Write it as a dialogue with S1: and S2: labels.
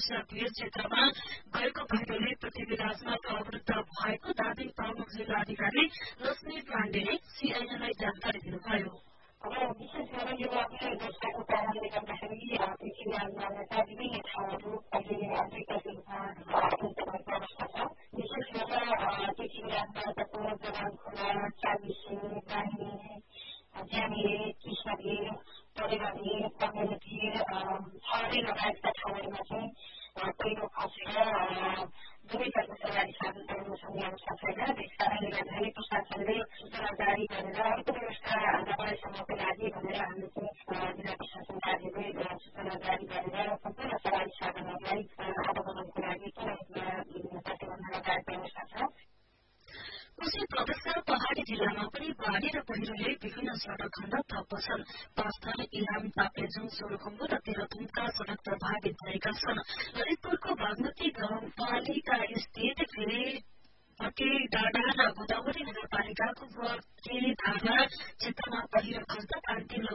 S1: वर्षीय क्षेत्रमा गएको पहिरोले पृथ्वी राजमार्ग अवरुद्ध भएको दार्जिलिङ प्रमुख जिल्ला अधिकारी लक्ष्मी पाण्डेले सीआईएनलाई जानकारी दिनुभयो।
S2: विशेष गरेर यो वर्षाको कारणले गर्दाखेरि पृथ्वी राजमार्गका विभिन्न ठाउँहरू अहिले विकसित भएको अवस्था छ। विशेष गरेर पृथ्वी राजमार्गको जवान खोला, चाबिसी, दाहिने, ज्यामिरे, कृष्णगिर, परेवागिर, कमेलगिर, छरे लगायतका ठाउँहरूमा चाहिँ पहिरो खसेर दुवैतर्फ सवारी साधन चलाउन सक्ने अवस्था छैन। त्यसकारणले गर्दाखेरि प्रशासनले सूचना जारी गरेर अर्को व्यवस्था नभएसम्मको लागि भनेर हामीले चाहिँ जिल्ला प्रशासन कार्यालयले सूचना जारी गरेर सम्पूर्ण सवारी साधनहरूलाई आवागमनको लागि तुरन्त प्रतिबन्ध लगाएको अवस्था छ।
S1: कोशी प्रदेशका पहाड़ी जिल्लामा पनि बाढ़ी र पहिरोले विभिन्न सड़क खण्ड ठप्प छन्। पाँचथर, इलाम, ताप्लेजुङ, सोलुखुम्बु र तेह्रथुमका सड़क प्रभावित भएका छन्। ललितपुरको बागमती गाउँपालिका स्थित फेरि डाँडा र गोदावरी नगरपालिकाको बकेधारा क्षेत्रमा पहिरो खस्दा कान्ति